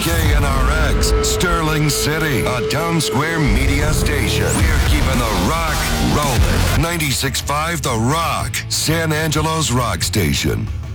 KNRX, Sterling City, a Town Square media station. We're keeping the rock rolling. 96.5 The Rock, San Angelo's rock station.